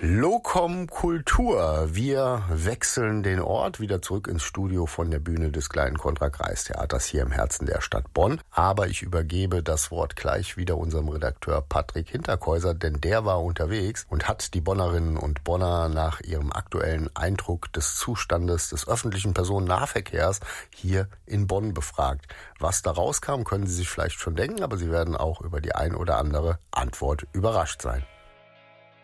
Locom Kultur. Wir wechseln den Ort wieder zurück ins Studio von der Bühne des kleinen Kontra-Kreistheaters hier im Herzen der Stadt Bonn. Aber ich übergebe das Wort gleich wieder unserem Redakteur Patrick Hinterkäuser, denn der war unterwegs und hat die Bonnerinnen und Bonner nach ihrem aktuellen Eindruck des Zustandes des öffentlichen Personennahverkehrs hier in Bonn befragt. Was da rauskam, können Sie sich vielleicht schon denken, aber Sie werden auch über die ein oder andere Antwort überrascht sein.